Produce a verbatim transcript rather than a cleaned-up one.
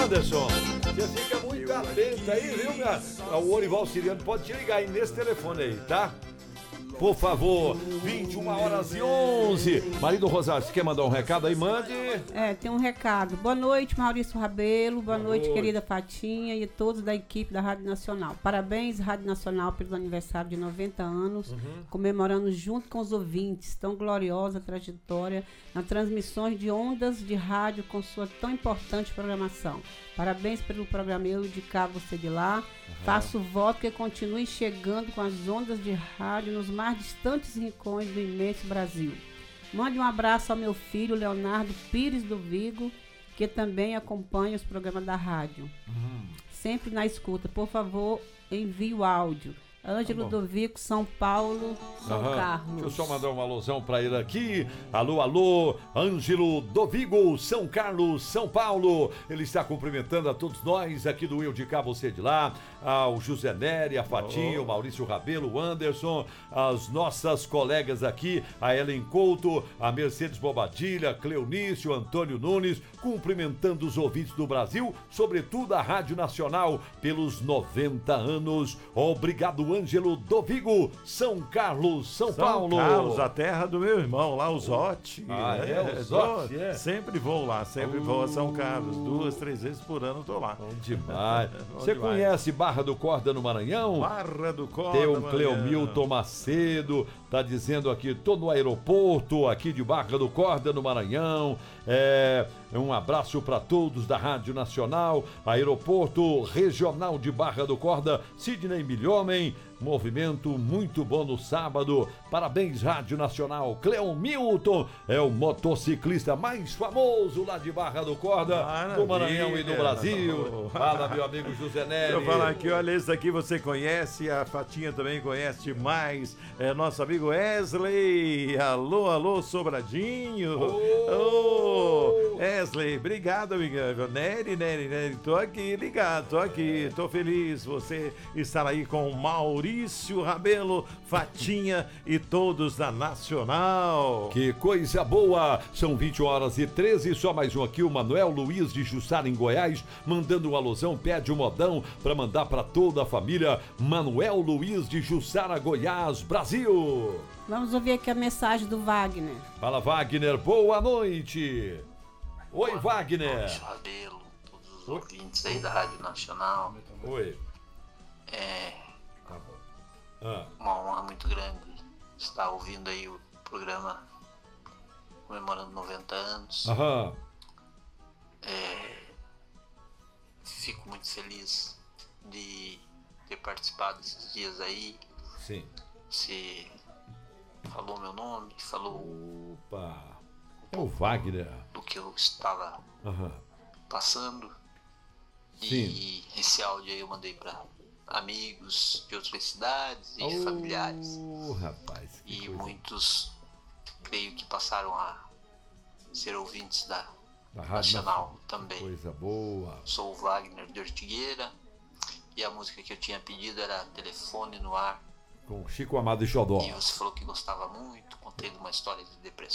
Anderson, você fica muito atento aí, viu, minha? O Orival Siriano pode te ligar aí nesse telefone aí, tá? Por favor, vinte e uma horas e onze. Marido Rosário, você quer mandar um recado aí? Mande. É, tem um recado. Boa noite, Maurício Rabelo. Boa, Boa noite, noite, querida Fatinha e todos da equipe da Rádio Nacional. Parabéns, Rádio Nacional, pelo aniversário de noventa anos, uhum. comemorando junto com os ouvintes. Tão gloriosa trajetória nas transmissões de ondas de rádio com sua tão importante programação. Parabéns pelo programa Eu de Cá, Você de Lá. Uhum. Faço voto que continue chegando com as ondas de rádio nos mais distantes rincões do imenso Brasil. Mande um abraço ao meu filho Leonardo Pires do Vigo, que também acompanha os programas da rádio. Uhum. Sempre na escuta. Por favor, envie o áudio. Ângelo tá do Vico, São Paulo, São uhum. Carlos. Deixa eu só mandar uma alusão para ele aqui. Alô, alô, Ângelo do Vigo, São Carlos, São Paulo. Ele está cumprimentando a todos nós aqui do Eu de Cá, Você de Lá. Ao José Nery, a Fatinha, oh. o Maurício Rabelo, o Anderson, as nossas colegas aqui, a Ellen Couto, a Mercedes Bobadilha, Cleonício, Antônio Nunes, cumprimentando os ouvintes do Brasil, sobretudo a Rádio Nacional, pelos noventa anos. Obrigado, Ângelo do Vigo, São Carlos, São, São Paulo. São Carlos, a terra do meu irmão, lá o Zotti. Ah, é, é o Zotti, é. Sempre vou lá, sempre uh. vou a São Carlos. Duas, três vezes por ano eu tô lá. Bom demais. Bom Você demais. Conhece Barra do Corda no Maranhão? Barra do Corda. Tem o Cleomilton Macedo, tá dizendo aqui, tô no aeroporto aqui de Barra do Corda no Maranhão. É, um abraço para todos da Rádio Nacional, Aeroporto Regional de Barra do Corda, Sidney Milhomem. Movimento muito bom no sábado. Parabéns, Rádio Nacional. Cleon Milton é o motociclista mais famoso lá de Barra do Corda, Maravilha. Do Maranhão e do Brasil. Fala, meu amigo José Nery. Deixa eu falar aqui, olha, esse aqui você conhece, a Fatinha também conhece mais. É nosso amigo Wesley. Alô, alô, Sobradinho. Oh, oh Wesley, obrigado, amiga. Nery, Nery, Nery, tô aqui ligado, tô aqui, tô feliz. Você estar aí com o Maurício Maurício Rabelo, Fatinha e todos da Nacional. Que coisa boa! São vinte horas e treze, só mais um aqui, o Manuel Luiz de Jussara, em Goiás, mandando um alusão, pede um modão para mandar para toda a família. Manuel Luiz de Jussara, Goiás, Brasil. Vamos ouvir aqui a mensagem do Wagner. Fala, Wagner, boa noite. Oi, boa Wagner. Maurício Rabelo, todos os Oi. ouvintes aí da Rádio Nacional. Oi. É... Tá bom. Ah. Uma honra muito grande estar ouvindo aí o programa comemorando noventa anos. Aham. É, fico muito feliz de ter participado desses dias aí. Sim. Você falou meu nome, falou. Opa! É o Wagner. Do que eu estava Aham. passando. Sim. E esse áudio aí eu mandei para amigos de outras cidades e oh, familiares. Rapaz, que e coisa. Muitos, creio que passaram a ser ouvintes da, da Nacional Rádio também. Coisa boa. Sou o Wagner de Ortigueira e a música que eu tinha pedido era Telefone no Ar. Com Chico Amado e Xodó. E você falou que gostava muito, contei uma história de depressão.